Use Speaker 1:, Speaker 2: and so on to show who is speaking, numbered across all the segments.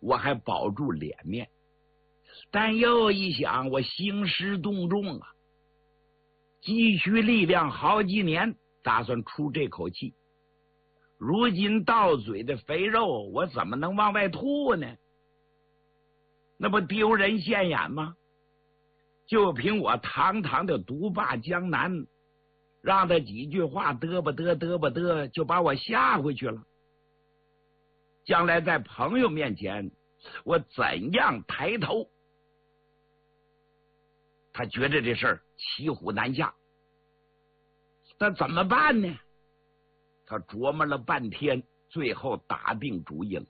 Speaker 1: 我还保住脸面。但又一想，我兴师动众啊，积蓄力量好几年，打算出这口气。如今到嘴的肥肉，我怎么能往外吐呢？那不丢人现眼吗？就凭我堂堂的独霸江南，让他几句话嘚吧嘚，就把我吓回去了。将来在朋友面前，我怎样抬头？他觉得这事儿骑虎难下，那怎么办呢？他琢磨了半天，最后打定主意了。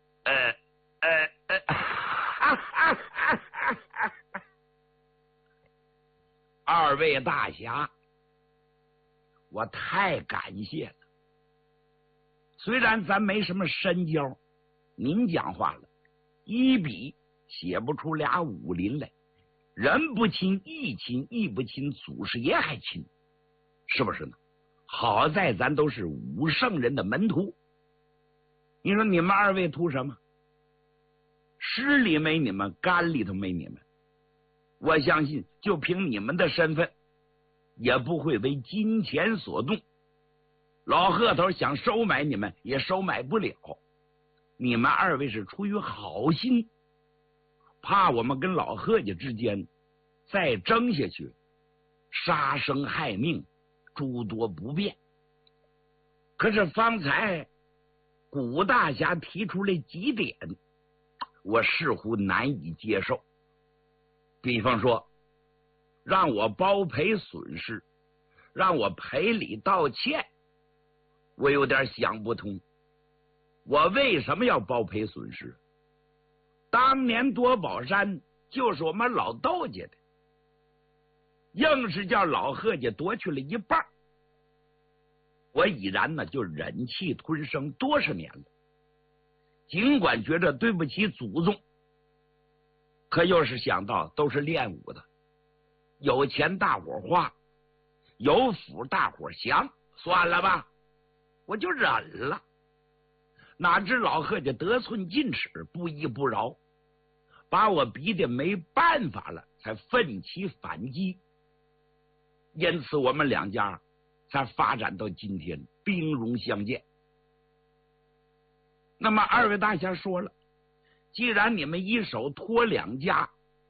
Speaker 1: 二位大侠，我太感谢了。虽然咱没什么深交，您讲话了，一笔写不出俩武林来，人不亲义亲，义不亲祖师爷还亲，是不是呢？好在咱都是武圣人的门徒。你说你们二位图什么？诗里没你们，肝里头没你们。我相信就凭你们的身份，也不会为金钱所动。老贺头想收买你们也收买不了。你们二位是出于好心，怕我们跟老贺家之间再争下去，杀生害命，诸多不便。可是方才古大侠提出了几点，我似乎难以接受。比方说，让我包赔损失，让我赔礼道歉，我有点想不通。我为什么要包赔损失？当年夺宝山就是我们老窦家的，硬是叫老贺家夺去了一半，我已然呢就忍气吞声多少年了。尽管觉着对不起祖宗，可又是想到都是练武的，有钱大伙花，有福大伙享，算了吧，我就忍了。哪知老贺家得寸进尺，不依不饶，把我逼得没办法了，才奋起反击。因此我们两家才发展到今天兵戎相见。那么二位大侠说了，既然你们一手托两家，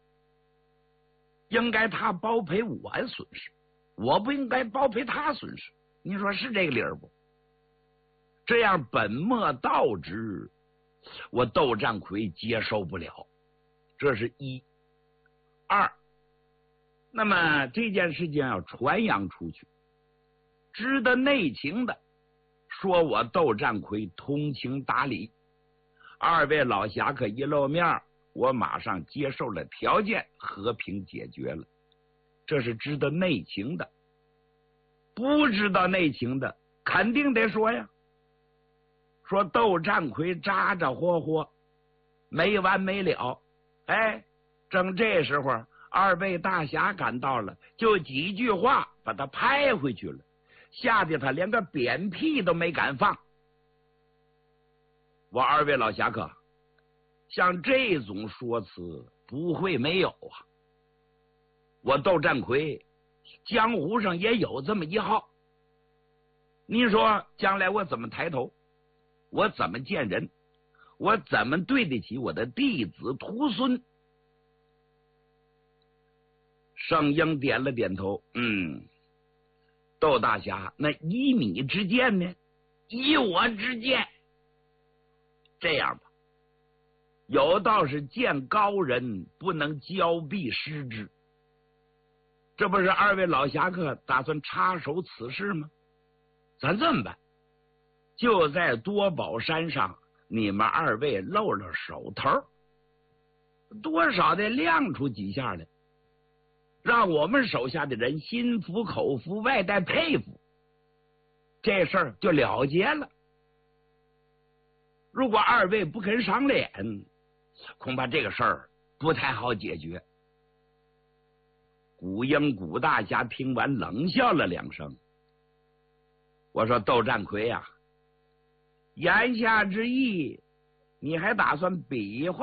Speaker 1: 应该他包赔我损失，我不应该包赔他损失，你说是这个理儿不？这样本末倒置，我窦占魁接受不了。这是一。二，那么这件事情要传扬出去，知道内情的说我窦占魁通情达理，二位老侠客一露面，我马上接受了条件，和平解决了。这是知道内情的。不知道内情的肯定得说呀，说窦占魁咋咋呼呼，没完没了。哎，正这时候二位大侠赶到了，就几句话把他拍回去了，吓得他连个扁屁都没敢放。我二位老侠客，像这种说辞不会没有啊。我窦占魁江湖上也有这么一号，您说将来我怎么抬头？我怎么见人？我怎么对得起我的弟子徒孙？圣婴点了点头，窦大侠，那依你之见呢？依我之见，这样吧，有道是见高人不能交臂失之，这不是二位老侠客打算插手此事吗？咱这么办，就在多宝山上，你们二位露了手头，多少得亮出几下来，让我们手下的人心服口服，外带佩服，这事儿就了结了。如果二位不肯赏脸，恐怕这个事儿不太好解决。古英古大侠听完冷笑了两声，我说窦占魁啊，言下之意，你还打算比划